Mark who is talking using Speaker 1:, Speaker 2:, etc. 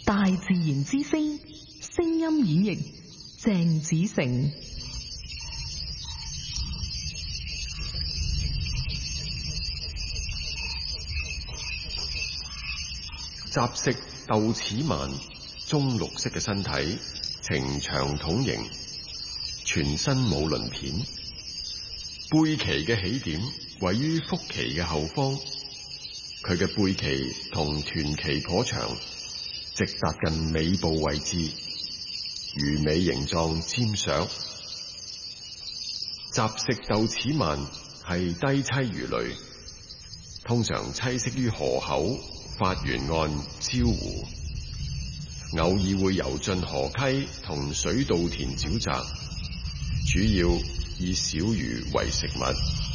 Speaker 1: 大自然之聲，聲音演繹鄭子誠。
Speaker 2: 雜色鬥齒曼，棕綠色嘅身體，呈長筒形，全身冇鱗片。背鰭嘅起點位於腹鰭嘅後方，佢嘅背鰭同臀鰭頗長，直達近尾部位置，魚尾形狀尖削。雜色鬥齒曼係低棲魚類，通常棲息於河口、發源岸、礁湖，偶爾會游進河溪同水稻田沼澤，主要以小魚為食物。